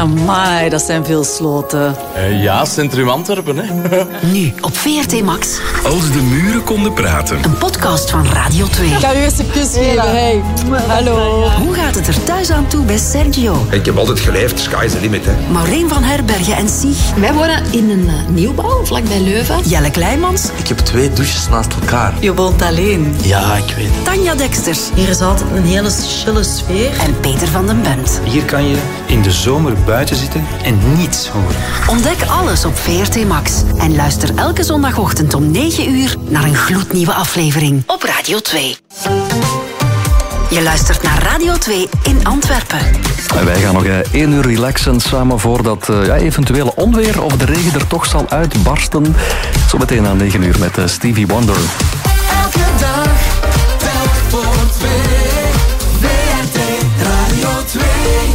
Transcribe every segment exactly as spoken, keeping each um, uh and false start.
Amai, dat zijn veel sloten. Uh, ja, Centrum Antwerpen, hè. Nu op V R T Max. Als de muren konden praten. Een podcast van Radio twee. Ik ga u eens een kus geven, hey. Hallo. Hoe gaat het er thuis aan toe bij Sergio? Ik heb altijd geleefd, sky is the limit, hè. Maureen van Herbergen en Sieg. Wij wonen in een uh, nieuwbouw, vlakbij Leuven. Jelle Kleimans. Ik heb twee douches naast elkaar. Je woont alleen. Ja, ik weet het. Tanja Deksters. Hier is altijd een hele chille sfeer. En Peter van den Bent. Hier kan je in de zomer buiten zitten en niets horen. Ontdek alles op V R T Max. En luister elke zondagochtend om negen uur naar een gloednieuwe aflevering op Radio twee. Je luistert naar Radio twee in Antwerpen. En wij gaan nog één uur relaxen samen voordat uh, ja, eventuele onweer of de regen er toch zal uitbarsten. Zometeen na negen uur met uh, Stevie Wonder. Elke dag, telk voor twee. V R T Radio twee.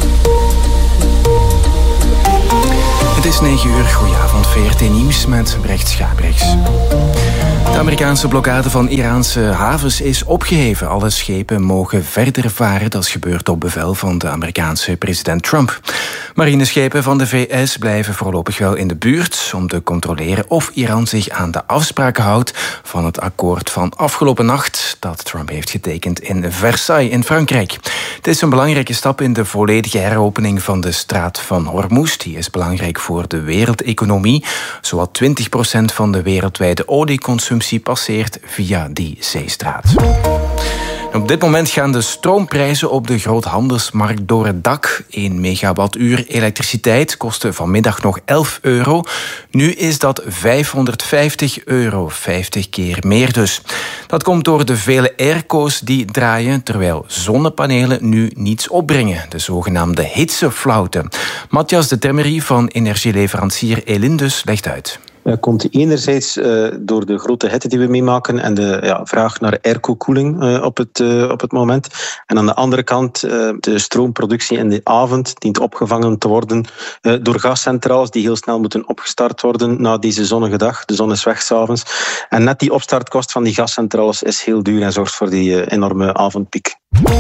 Het is negen uur, goedenavond, V R T Nieuws met Brecht Schaabrechts. De Amerikaanse blokkade van Iraanse havens is opgeheven. Alle schepen mogen verder varen. Dat is gebeurd op bevel van de Amerikaanse president Trump. Marineschepen van de V S blijven voorlopig wel in de buurt om te controleren of Iran zich aan de afspraken houdt van het akkoord van afgelopen nacht dat Trump heeft getekend in Versailles in Frankrijk. Het is een belangrijke stap in de volledige heropening van de straat van Hormuz. Die is belangrijk voor de wereldeconomie. Zowat twintig procent van de wereldwijde olieconsumptie passeert via die zeestraat. Op dit moment gaan de stroomprijzen op de groothandelsmarkt door het dak. één megawattuur elektriciteit kostte vanmiddag nog elf euro. Nu is dat vijfhonderdvijftig euro, vijftig keer meer dus. Dat komt door de vele airco's die draaien, terwijl zonnepanelen nu niets opbrengen. De zogenaamde hitseflauten. Matthias de Temmery van energieleverancier Elindus legt uit. Dat komt enerzijds uh, door de grote hitte die we meemaken en de ja, vraag naar airco-koeling uh, op, het, uh, op het moment. En aan de andere kant uh, de stroomproductie in de avond dient opgevangen te worden uh, door gascentrales die heel snel moeten opgestart worden na deze zonnige dag. De zon is weg 's avonds. En net die opstartkost van die gascentrales is heel duur en zorgt voor die uh, enorme avondpiek.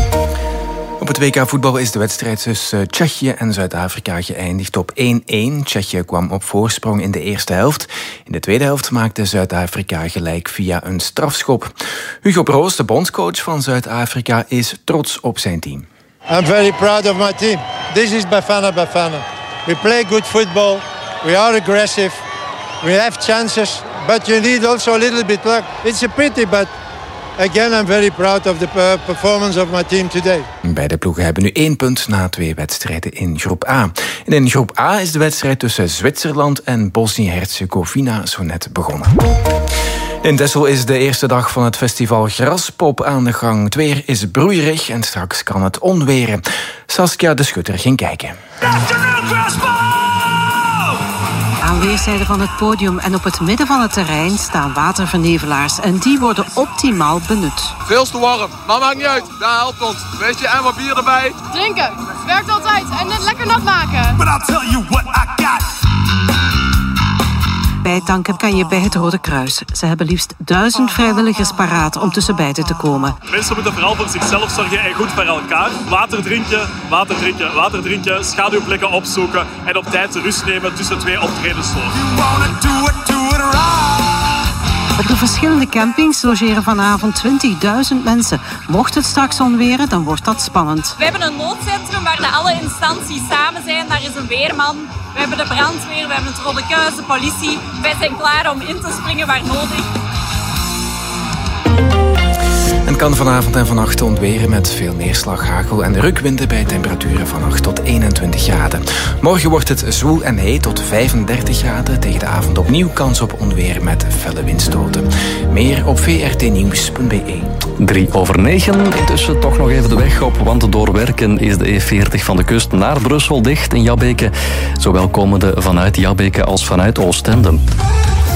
Op het W K voetbal is de wedstrijd tussen Tsjechië en Zuid-Afrika geëindigd op één-één. Tsjechië kwam op voorsprong in de eerste helft. In de tweede helft maakte Zuid-Afrika gelijk via een strafschop. Hugo Broos, de bondscoach van Zuid-Afrika, is trots op zijn team. I'm very proud of my team. This is Bafana Bafana. We play good football. We are aggressive. We have chances. But you need also a little bit luck. It's a pity, but again, I'm very proud of the performance of my team today. Beide ploegen hebben nu één punt na twee wedstrijden in groep A. En in groep A is de wedstrijd tussen Zwitserland en Bosnië-Herzegovina zo net begonnen. In Texel is de eerste dag van het festival Graspop aan de gang. Het weer is broeierig en straks kan het onweren. Saskia de Schutter ging kijken. Aan weerszijden van het podium en op het midden van het terrein staan watervernevelaars en die worden optimaal benut. Veel te warm, maar maakt niet uit. Dat helpt ons. Weet je, en wat bier erbij. Drinken, werkt altijd en het lekker nat maken. But I'll tell you what I got. Bijtanken kan je bij het Rode Kruis. Ze hebben liefst duizend vrijwilligers paraat om tussen beiden te komen. Mensen moeten vooral voor zichzelf zorgen en goed voor elkaar. Water drinken, water drinken, water drinken, schaduwplekken opzoeken en op tijd rust nemen tussen twee optredens door. Op de verschillende campings logeren vanavond twintigduizend mensen. Mocht het straks onweren, dan wordt dat spannend. We hebben een noodcentrum waar de alle instanties samen zijn. Daar is een weerman. We hebben de brandweer, we hebben het Rode Kruis, de politie. Wij zijn klaar om in te springen waar nodig. Het kan vanavond en vannacht ontweren met veel neerslag, hagel en rukwinden bij temperaturen van acht tot eenentwintig graden. Morgen wordt het zwoel en heet tot vijfendertig graden. Tegen de avond opnieuw kans op onweer met felle windstoten. Meer op v r t nieuws punt b e. Drie over negen. Intussen toch nog even de weg op, want door werken is de E veertig van de kust naar Brussel dicht in Jabbeke. Zowel komende vanuit Jabbeke als vanuit Oostende.